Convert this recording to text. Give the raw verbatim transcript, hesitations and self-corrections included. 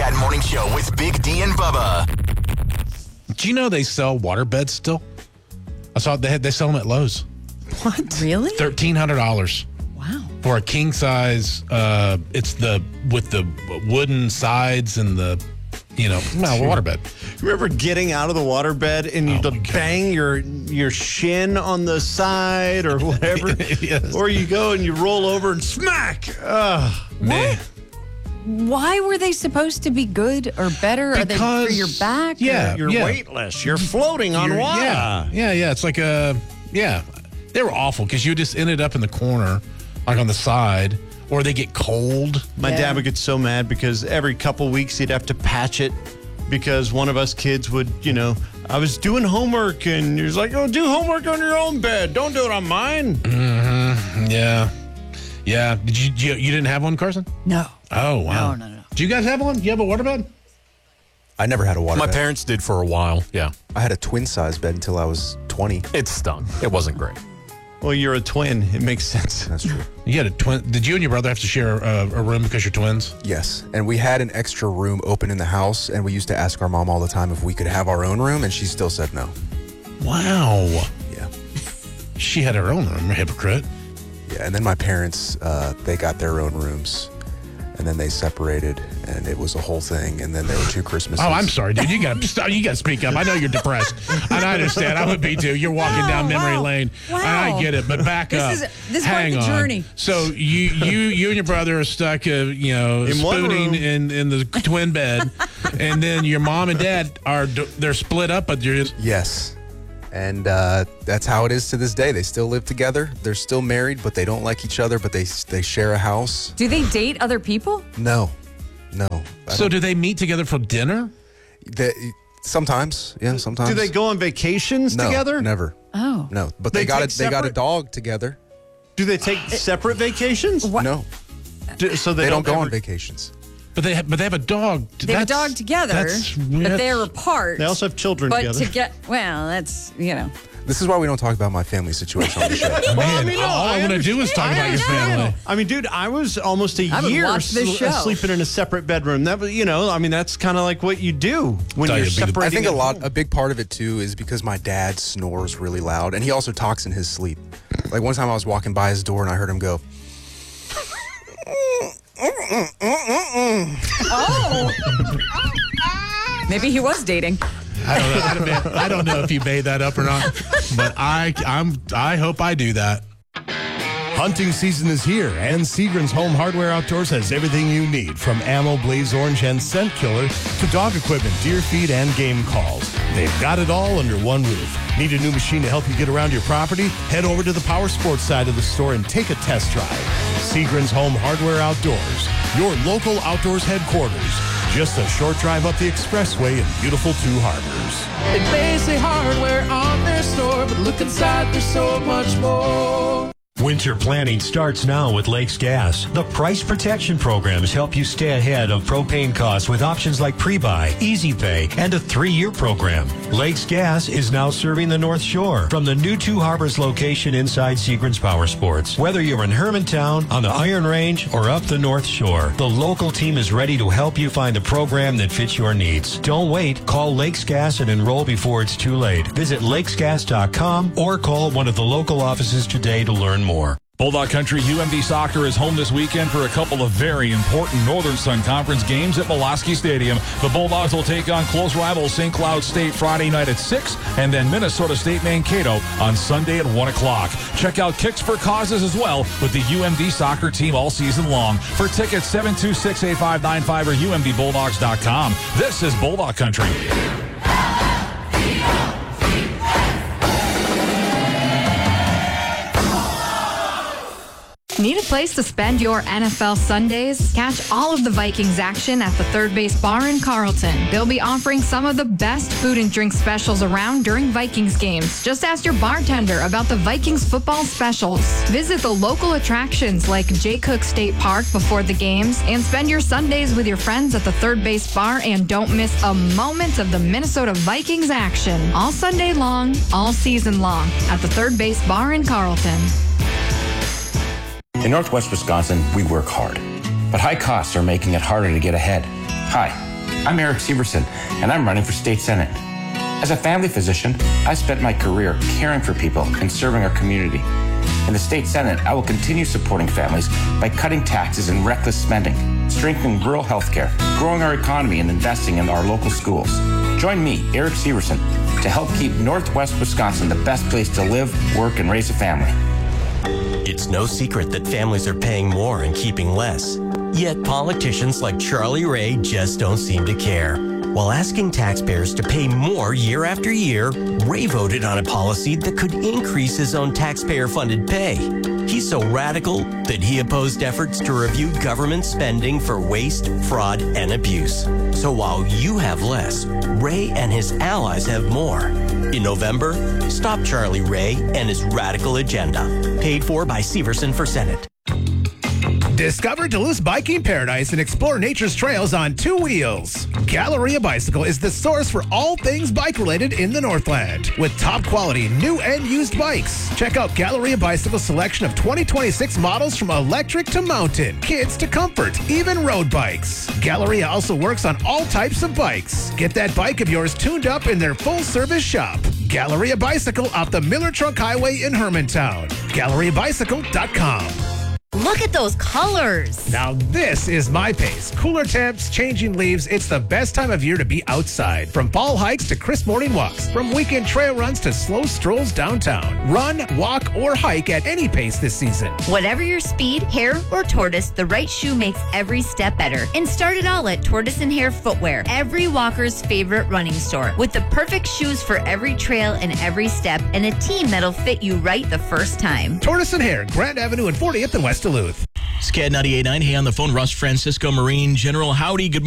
Chat Morning Show with Big D and Bubba. Do you know they sell waterbeds still? I saw they had they sell them at Lowe's. What? Really? thirteen hundred dollars. Wow. For a king size, uh, it's the with the wooden sides and the, you know, no, waterbed. Remember getting out of the waterbed and you'd Oh my bang your your shin on the side or whatever? Yes. Or you go and you roll over and smack. Ugh. Man. Why were they supposed to be good or better? Are they for Because- your back? yeah. or- You're weightless. You're floating on You're- water. Yeah, yeah, yeah. It's like a, yeah. They were awful because you just ended up in the corner, like on the side, or they get cold. My Yeah. dad would get so mad because every couple weeks he'd have to patch it because one of us kids would, you know, I was doing homework and he was like, oh, do homework on your own bed. Don't do it on mine. Mm-hmm. Yeah. Yeah. Did you, you, you didn't have one, Carson? No. Oh, wow. No, no, no. Do you guys have one? Do you have a waterbed? I never had a water My bed. parents did for a while. Yeah. I had a twin size bed until I was twenty. It stunk. It wasn't great. Well, you're a twin. It makes sense. That's true. You had a twin. Did you and your brother have to share a, a room because you're twins? Yes. And we had an extra room open in the house, and we used to ask our mom all the time if we could have our own room, and she still said no. Wow. Yeah. She had her own room. Hypocrite. Yeah. And then my parents, uh, they got their own rooms, and then they separated, and it was a whole thing. And then there were two Christmases. Oh, I'm sorry, dude. You got to you got to speak up. I know you're depressed, and I understand. I would be too. You're walking Oh, down memory wow. lane, Wow. and I get it. But back This up. is- this is Hang quite the on. journey. So you you you and your brother are stuck, uh, you know, In one spooning room. in in the twin bed, and then your mom and dad are they're split up, but you're just, Yes. And uh, that's how it is to this day. They still live together. They're still married, but they don't like each other, but they they share a house. Do they date other people? No. No. I So don't- do they meet together for dinner? they, sometimes. Yeah, sometimes. Do they go on vacations no, together? Never. Oh. No. But They they, got take a, they got a separate- dog together. Do they take separate vacations? No. Do- so They, they, don't, go ever- on vacations. But they have, but they have a dog. They have a That's- dog together, that's- but that's- they're apart. They also have children but together. to get, well, that's, you know. This is why we don't talk about my family situation on the show. Man, I mean, no, all I, I want to do is talk understand. about your I family. know. I mean, dude, I was almost a I would year watch this sl- show. sleeping in a separate bedroom. That was, you know, I mean, that's kind of like what you do when Tell you're you, be the- separating. I think a at lot, home. a big part of it too is because my dad snores really loud, and he also talks in his sleep. Like one time I was walking by his door and I heard him go. Oh. Maybe he was dating. I don't know. I don't, I don't know if you made that up or not, but I I'm I hope I do that. Hunting season is here, and Seagram's Home Hardware Outdoors has everything you need, from ammo, blaze orange, and scent killer to dog equipment, deer feed, and game calls. They've got it all under one roof. Need a new machine to help you get around your property? Head over to the power sports side of the store and take a test drive. Seagram's Home Hardware Outdoors, your local outdoors headquarters. Just a short drive up the expressway in beautiful Two Harbors. It may say hardware on their store, but look inside, there's so much more. Winter planning starts now with Lakes Gas. The Price Protection Programs help you stay ahead of propane costs with options like pre-buy, easy pay, and a three-year program. Lakes Gas is now serving the North Shore from the new Two Harbors location inside Seagram's Power Sports. Whether you're in Hermantown, on the Iron Range, or up the North Shore, the local team is ready to help you find a program that fits your needs. Don't wait. Call Lakes Gas and enroll before it's too late. Visit lakes gas dot com or call one of the local offices today to learn more. Bulldog Country U M D Soccer is home this weekend for a couple of very important Northern Sun Conference games at Pulaski Stadium. The Bulldogs will take on close rival Saint Cloud State Friday night at six, and then Minnesota State Mankato on Sunday at one o'clock. Check out Kicks for Causes as well with the U M D Soccer team all season long. For tickets, seven two six, eight five nine five or U M D Bulldogs dot com. This is Bulldog Country. Need a place to spend your N F L Sundays? Catch all of the Vikings action at the Third Base Bar in Carlton. They'll be offering some of the best food and drink specials around during Vikings games. Just ask your bartender about the Vikings football specials. Visit the local attractions like Jay Cook State Park before the games and spend your Sundays with your friends at the Third Base Bar, and don't miss a moment of the Minnesota Vikings action. All Sunday long, all season long at the Third Base Bar in Carlton. In Northwest Wisconsin, we work hard, but high costs are making it harder to get ahead. Hi, I'm Eric Severson, and I'm running for state senate. As a family physician, I spent my career caring for people and serving our community. In the state senate, I will continue supporting families by cutting taxes and reckless spending, strengthening rural health care, growing our economy, and investing in our local schools. Join me, Eric Severson, to help keep Northwest Wisconsin the best place to live, work, and raise a family. It's no secret that families are paying more and keeping less. Yet politicians like Charlie Ray just don't seem to care. While asking taxpayers to pay more year after year, Ray voted on a policy that could increase his own taxpayer-funded pay. He's so radical that he opposed efforts to review government spending for waste, fraud, and abuse. So while you have less, Ray and his allies have more. In November, stop Charlie Ray and his radical agenda. Paid for by Severson for Senate. Discover Duluth's biking paradise and explore nature's trails on two wheels. Galleria Bicycle is the source for all things bike-related in the Northland. With top-quality new and used bikes. Check out Galleria Bicycle's selection of twenty twenty-six models from electric to mountain, kids to comfort, even road bikes. Galleria also works on all types of bikes. Get that bike of yours tuned up in their full-service shop. Galleria Bicycle off the Miller Truck Highway in Hermantown. Galleria Bicycle dot com. Look at those colors. Now this is my pace. Cooler temps, changing leaves. It's the best time of year to be outside. From fall hikes to crisp morning walks. From weekend trail runs to slow strolls downtown. Run, walk, or hike at any pace this season. Whatever your speed, hair, or tortoise, the right shoe makes every step better. And start it all at Tortoise and Hare Footwear, every walker's favorite running store. With the perfect shoes for every trail and every step, and a team that'll fit you right the first time. Tortoise and Hare, Grand Avenue and fortieth in West Duluth. Scad ninety-eight point nine. Hey, on the phone, Russ Francisco, Marine General. Howdy, good morning.